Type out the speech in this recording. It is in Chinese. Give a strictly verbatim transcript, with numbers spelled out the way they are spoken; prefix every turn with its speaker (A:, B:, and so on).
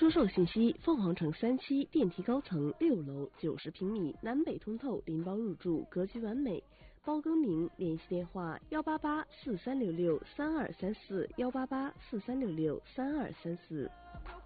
A: 出售信息：凤凰城三期电梯高层六楼九十平米，南北通透，拎包入住，格局完美。包更名，联系电话：幺八八四三六六三二三四，幺八八四三六六三二三四。